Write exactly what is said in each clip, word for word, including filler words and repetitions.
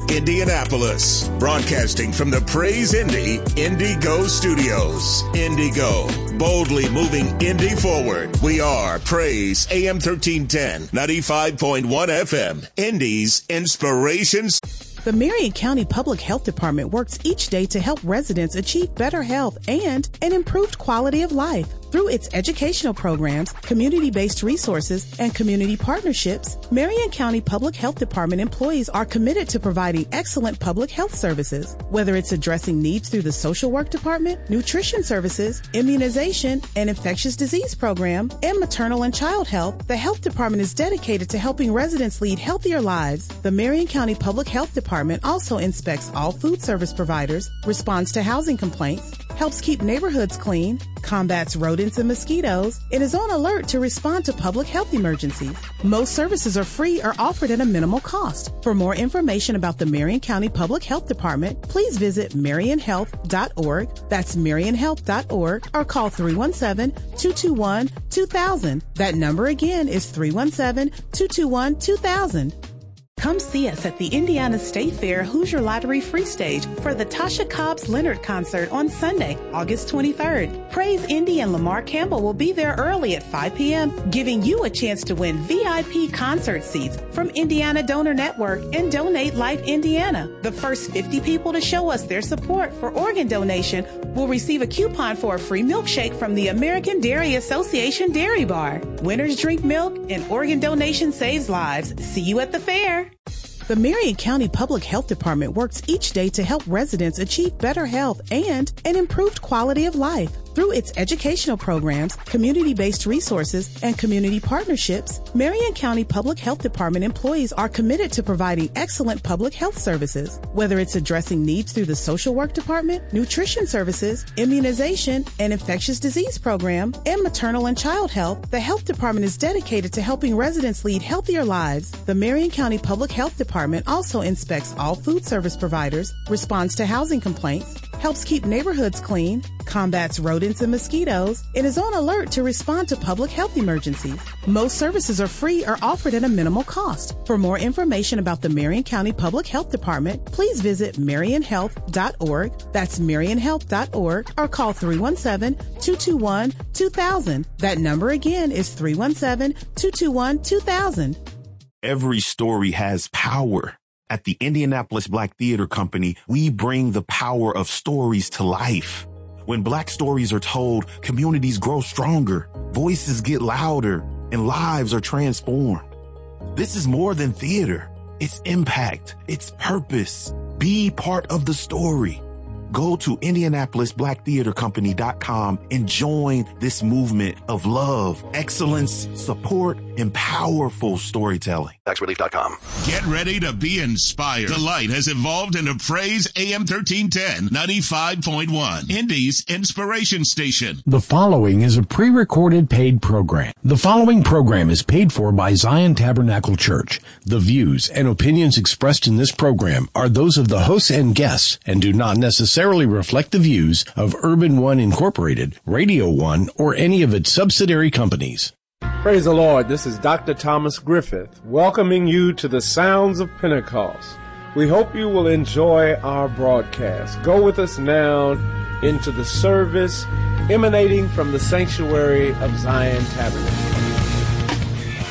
Indianapolis. Broadcasting from the Praise Indy Indigo Studios. Indigo, boldly moving Indy forward. We are Praise A M thirteen ten, ninety-five point one F M, Indy's Inspirations. The Marion County Public Health Department works each day to help residents achieve better health and an improved quality of life. Through its educational programs, community-based resources, and community partnerships, Marion County Public Health Department employees are committed to providing excellent public health services. Whether it's addressing needs through the social work department, nutrition services, immunization, and infectious disease program, and maternal and child health, the health department is dedicated to helping residents lead healthier lives. The Marion County Public Health Department also inspects all food service providers, responds to housing complaints, helps keep neighborhoods clean, combats rodents and mosquitoes, and is on alert to respond to public health emergencies. Most services are free or offered at a minimal cost. For more information about the Marion County Public Health Department, please visit marion health dot org. That's marion health dot org, or call three one seven, two two one, two thousand. That number again is three one seven, two two one, two thousand. Come see us at the Indiana State Fair Hoosier Lottery Free Stage for the Tasha Cobbs Leonard concert on Sunday, August twenty-third. Praise Indy and Lamar Campbell will be there early at five p.m., giving you a chance to win V I P concert seats from Indiana Donor Network and Donate Life Indiana. The first fifty people to show us their support for organ donation will receive a coupon for a free milkshake from the American Dairy Association Dairy Bar. Winners drink milk and organ donation saves lives. See you at the fair. The Marion County Public Health Department works each day to help residents achieve better health and an improved quality of life. Through its educational programs, community-based resources, and community partnerships, Marion County Public Health Department employees are committed to providing excellent public health services. Whether it's addressing needs through the social work department, nutrition services, immunization, and infectious disease program, and maternal and child health, the health department is dedicated to helping residents lead healthier lives. The Marion County Public Health Department also inspects all food service providers, responds to housing complaints, helps keep neighborhoods clean, combats rodents and mosquitoes, and is on alert to respond to public health emergencies. Most services are free or offered at a minimal cost. For more information about the Marion County Public Health Department, please visit marion health dot org. That's marion health dot org, or call three one seven, two two one, two thousand. That number again is three one seven, two two one, two thousand. Every story has power. At the Indianapolis Black Theater Company, we bring the power of stories to life. When Black stories are told, communities grow stronger, voices get louder, and lives are transformed. This is more than theater. It's impact. It's purpose. Be part of the story. Go to indianapolis black theater company dot com and join this movement of love, excellence, support, and powerful storytelling. tax relief dot com. Get ready to be inspired. The Light has evolved into Praise A M thirteen ten, ninety-five point one, Indy's Inspiration Station. The following is a pre-recorded paid program. The following program is paid for by Zion Tabernacle Church. The views and opinions expressed in this program are those of the hosts and guests and do not necessarily reflect the views of Urban One Incorporated, Radio One, or any of its subsidiary companies. Praise the Lord. This is Doctor Thomas Griffith, welcoming you to the Sounds of Pentecost. We hope you will enjoy our broadcast. Go with us now into the service emanating from the sanctuary of Zion Tabernacle.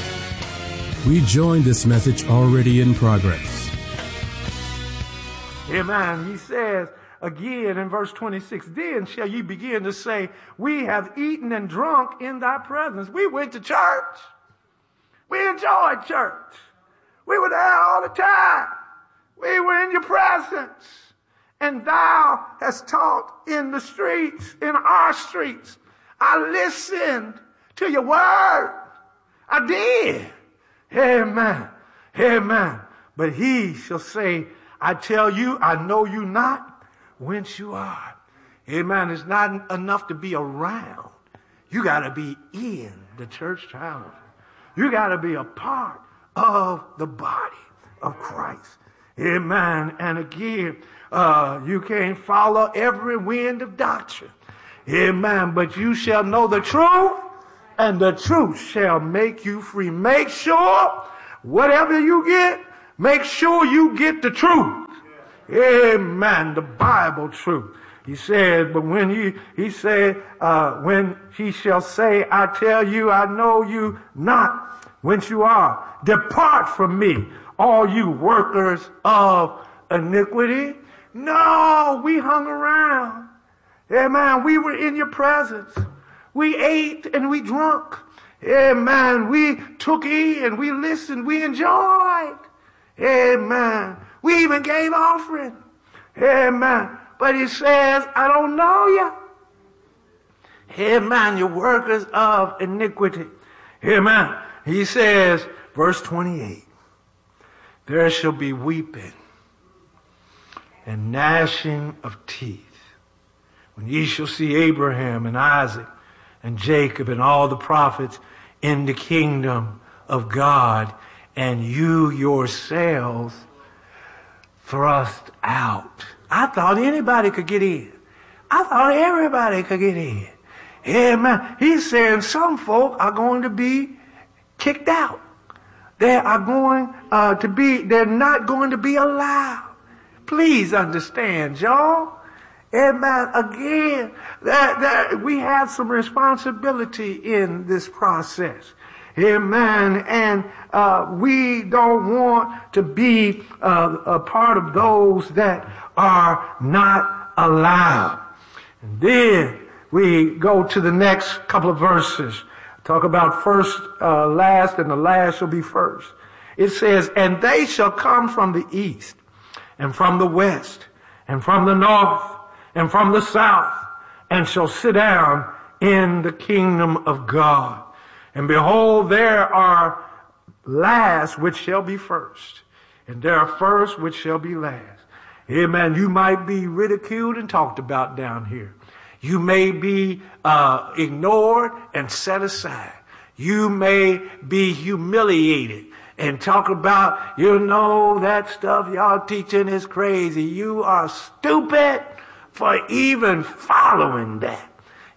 We join this message already in progress. Amen. He says, again in verse twenty-six, then shall ye begin to say, we have eaten and drunk in thy presence. We went to church. We enjoyed church. We were there all the time. We were in your presence. And thou hast taught in the streets, in our streets. I listened to your word. I did. Amen. Amen. But he shall say, I tell you, I know you not whence you are. Amen. It's not enough to be around. You got to be in the church house. You got to be a part of the body of Christ. Amen. And again, uh, you can't follow every wind of doctrine. Amen. But you shall know the truth, and the truth shall make you free. Make sure whatever you get, make sure you get the truth. Amen. The Bible truth. He said, but when he, he said, uh, when he shall say, I tell you, I know you not whence you are. Depart from me, all you workers of iniquity. No, we hung around. Amen. We were in your presence. We ate and we drunk. Amen. We took in, we listened, we enjoyed. Amen. We even gave offering. Amen. But he says, I don't know you. Amen. You're workers of iniquity. Amen. He says, verse twenty-eight, there shall be weeping and gnashing of teeth when ye shall see Abraham and Isaac and Jacob and all the prophets in the kingdom of God, and you yourselves thrust out. I thought anybody could get in. I thought everybody could get in. Amen. He's saying some folk are going to be kicked out. They are going uh, to be, they're not going to be allowed. Please understand, y'all. Amen. Again, that, that we have some responsibility in this process. Amen. And uh, we don't want to be uh, a part of those that are not allowed. And then we go to the next couple of verses. Talk about first, uh, last, and the last shall be first. It says, and they shall come from the east, and from the west, and from the north, and from the south, and shall sit down in the kingdom of God. And behold, there are last which shall be first, and there are first which shall be last. Amen. You might be ridiculed and talked about down here. You may be uh, ignored and set aside. You may be humiliated and talk about, you know, that stuff y'all teaching is crazy. You are stupid for even following that.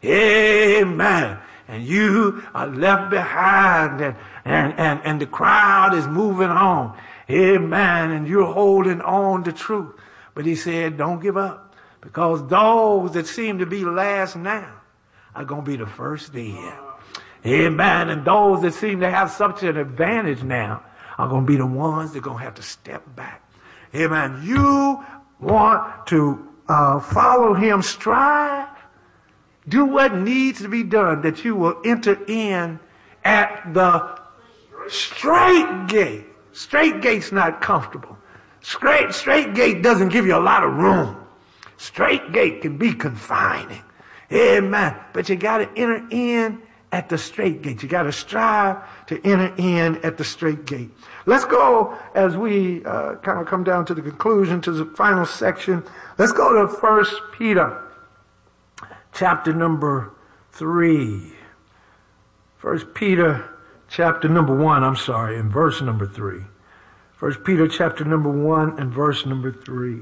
Amen. And you are left behind, and, and, and, and the crowd is moving on. Amen. And you're holding on to truth. But he said, don't give up, because those that seem to be last now are going to be the first then. Amen. And those that seem to have such an advantage now are going to be the ones that are going to have to step back. Amen. You want to uh, follow him, strive, do what needs to be done, that you will enter in at the straight gate. Straight gate's not comfortable. Straight, straight gate doesn't give you a lot of room. Straight gate can be confining. Amen. But you got to enter in at the straight gate. You got to strive to enter in at the straight gate. Let's go, as we uh, kind of come down to the conclusion, to the final section. Let's go to First Peter, chapter number three. First Peter, chapter number one, I'm sorry, and verse number three. First Peter chapter number one and verse number three.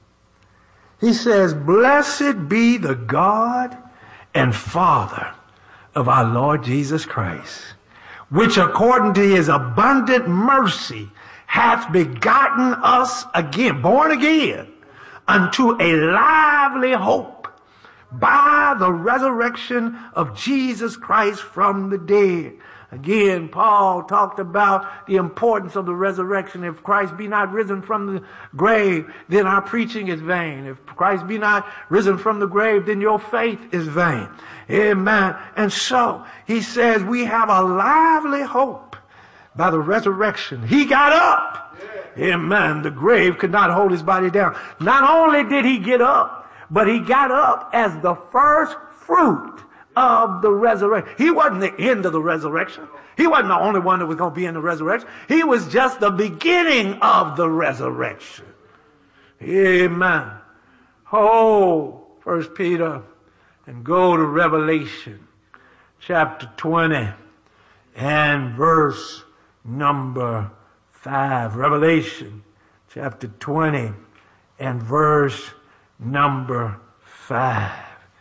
He says, blessed be the God and Father of our Lord Jesus Christ, which according to his abundant mercy hath begotten us again, born again, unto a lively hope by the resurrection of Jesus Christ from the dead. Again, Paul talked about the importance of the resurrection. If Christ be not risen from the grave, then our preaching is vain. If Christ be not risen from the grave, then your faith is vain. Amen. And so he says we have a lively hope by the resurrection. He got up. Amen. The grave could not hold his body down. Not only did he get up, but he got up as the first fruit of the resurrection. He wasn't the end of the resurrection. He wasn't the only one that was going to be in the resurrection. He was just the beginning of the resurrection. Amen. Oh, First Peter, and go to Revelation chapter twenty and verse number five. Revelation chapter twenty and verse number five.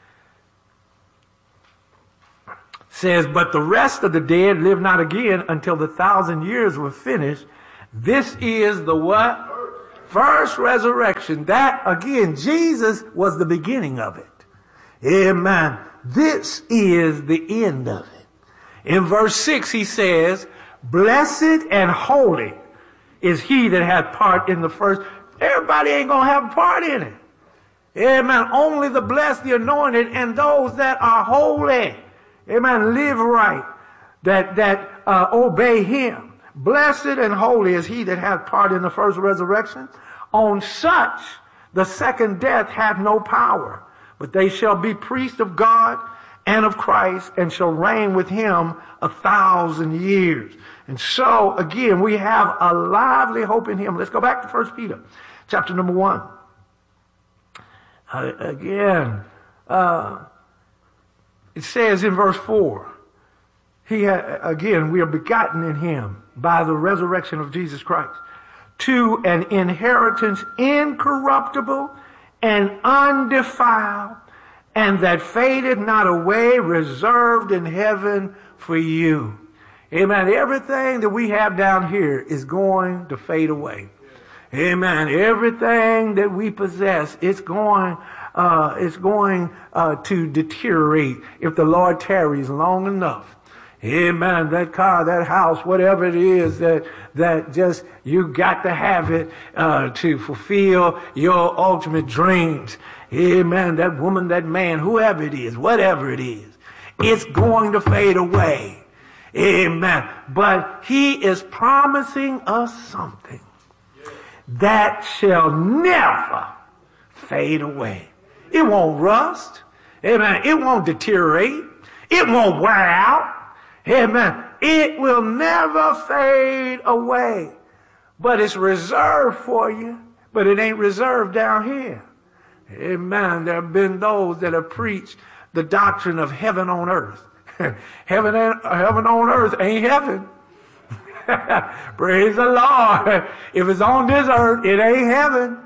Says, but the rest of the dead live not again until the thousand years were finished. This is the what? First resurrection. That, again, Jesus was the beginning of it. Amen. This is the end of it. In verse six, he says, blessed and holy is he that hath part in the first. Everybody ain't going to have a part in it. Amen. Only the blessed, the anointed, and those that are holy. Amen. Live right. That, that uh, obey him. Blessed and holy is he that hath part in the first resurrection. On such the second death hath no power, but they shall be priests of God and of Christ, and shall reign with him a thousand years. And so, again, we have a lively hope in him. Let's go back to First Peter, chapter number one. Uh, again, uh, it says in verse four, he ha- again, we are begotten in him by the resurrection of Jesus Christ, to an inheritance incorruptible and undefiled, and that fadeth not away, reserved in heaven for you. Amen. Everything that we have down here is going to fade away. Amen. Everything that we possess, it's going, uh, it's going uh, to deteriorate if the Lord tarries long enough. Amen. That car, that house, whatever it is that, that just, you got to have it, uh, to fulfill your ultimate dreams. Amen. That woman, that man, whoever it is, whatever it is, it's going to fade away. Amen. But he is promising us something that shall never fade away. It won't rust. Amen. It won't deteriorate. It won't wear out. Amen. It will never fade away. But it's reserved for you. But it ain't reserved down here. Amen. There have been those that have preached the doctrine of heaven on earth. heaven, and, heaven on earth ain't heaven. Praise the Lord. If it's on this earth, it ain't heaven.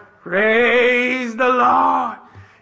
Praise the Lord.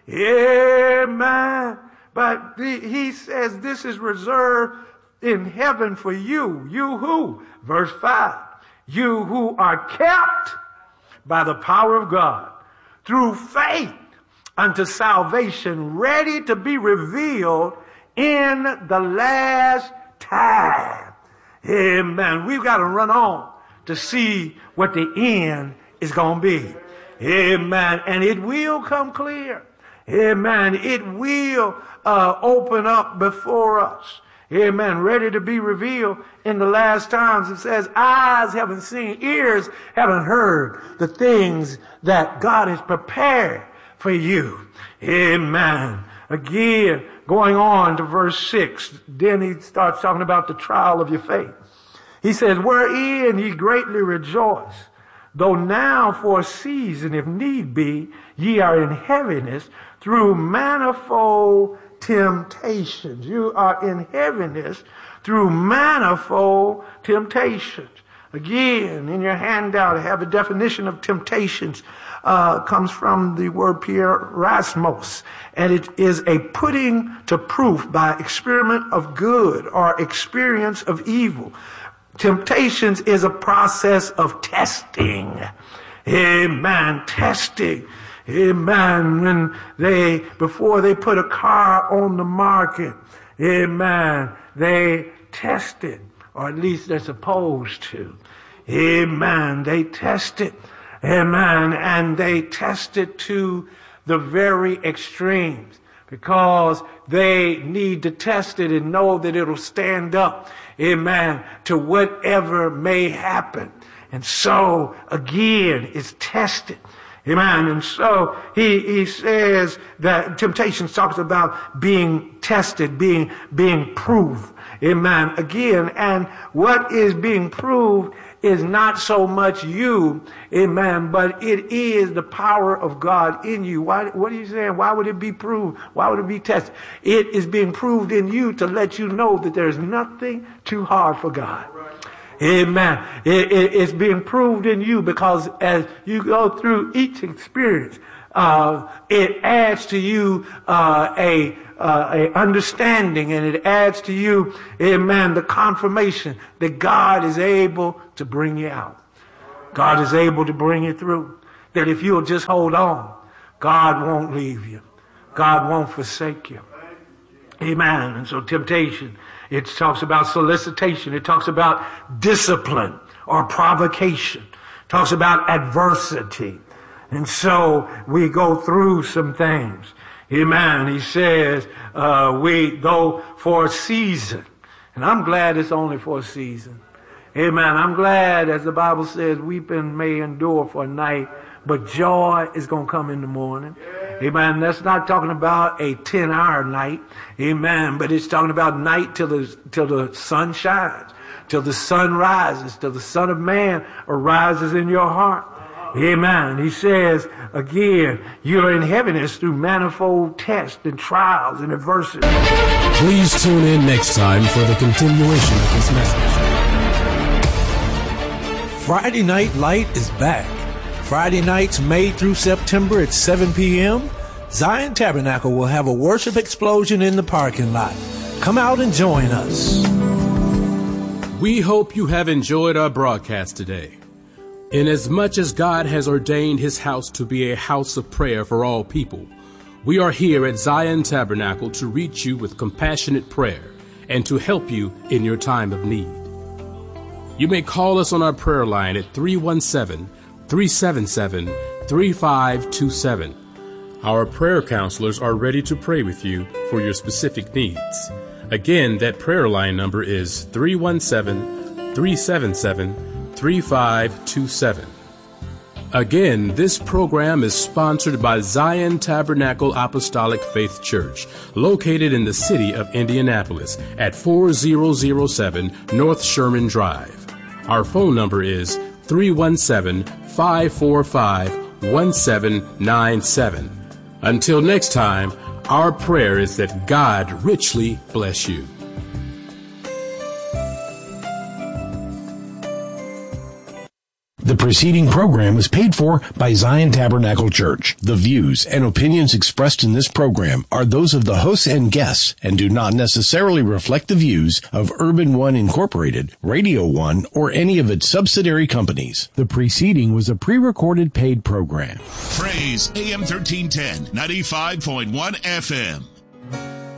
Amen. But the, he says this is reserved in heaven for you. You who? Verse five. You who are kept by the power of God through faith unto salvation, ready to be revealed in the last time. Amen. We've got to run on to see what the end is going to be. Amen. And it will come clear. Amen. It will uh, open up before us. Amen. Ready to be revealed in the last times. It says, eyes haven't seen, ears haven't heard the things that God has prepared for you. Amen. Again, going on to verse six, then he starts talking about the trial of your faith. He says, wherein ye greatly rejoice, though now for a season, if need be, ye are in heaviness through manifold temptations. You are in heaviness through manifold temptations. Again, in your handout, I have a definition of temptations. Uh, comes from the word pierasmos, and it is a putting to proof by experiment of good or experience of evil. Temptations is a process of testing. Amen. Testing. Amen. When they, before they put a car on the market, amen, they test it, or at least they're supposed to. Amen. They test it. Amen. And they test it to the very extremes, because they need to test it and know that it'll stand up, amen, to whatever may happen. And so, again, it's tested. Amen. And so he, he says that temptation talks about being tested, being, being proved. Amen. Again, and what is being proved is not so much you, amen, but it is the power of God in you. Why, what are you saying? Why would it be proved? Why would it be tested? It is being proved in you to let you know that there's nothing too hard for God. Amen. It, it, it's being proved in you because as you go through each experience, uh, it adds to you uh, a Uh, a understanding, and it adds to you, amen, the confirmation that God is able to bring you out. God is able to bring you through. That if you'll just hold on, God won't leave you. God won't forsake you. Amen. And so temptation, it talks about solicitation. It talks about discipline or provocation. It talks about adversity. And so we go through some things. Amen. He says, uh, we go for a season. And I'm glad it's only for a season. Amen. I'm glad, as the Bible says, weeping may endure for a night, but joy is going to come in the morning. Amen. That's not talking about a ten-hour night. Amen. But it's talking about night till the, till the sun shines, till the sun rises, till the Son of Man arises in your heart. Amen. He says, again, you're in heaviness through manifold tests and trials and adversity. Please tune in next time for the continuation of this message. Friday Night Light is back. Friday nights, May through September at seven p.m., Zion Tabernacle will have a worship explosion in the parking lot. Come out and join us. We hope you have enjoyed our broadcast today. Inasmuch as God has ordained his house to be a house of prayer for all people, we are here at Zion Tabernacle to reach you with compassionate prayer and to help you in your time of need. You may call us on our prayer line at three one seven, three seven seven, three five two seven. Our prayer counselors are ready to pray with you for your specific needs. Again, that prayer line number is three one seven, three seven seven, three five two seven. Again, this program is sponsored by Zion Tabernacle Apostolic Faith Church, located in the city of Indianapolis at four thousand seven North Sherman Drive. Our phone number is three one seven, five four five, one seven nine seven. Until next time, our prayer is that God richly bless you. The preceding program is paid for by Zion Tabernacle Church. The views and opinions expressed in this program are those of the hosts and guests and do not necessarily reflect the views of Urban One Incorporated, Radio One, or any of its subsidiary companies. The preceding was a pre-recorded paid program. Praise A M thirteen ten, ninety-five point one F M.